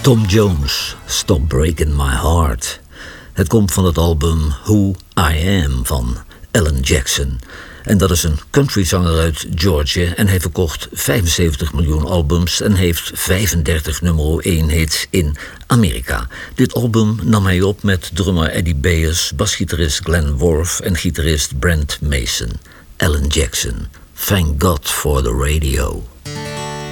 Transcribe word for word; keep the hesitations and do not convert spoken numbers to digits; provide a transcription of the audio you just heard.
Tom Jones, Stop Breaking My Heart. Het komt van het album Who I Am van Alan Jackson. En dat is een countryzanger uit Georgia en hij verkocht vijfenzeventig miljoen albums en heeft vijfendertig nummer één hits in Amerika. Dit album nam hij op met drummer Eddie Bayers, basgitarist Glenn Worf en gitarist Brent Mason. Alan Jackson, Thank God for the Radio.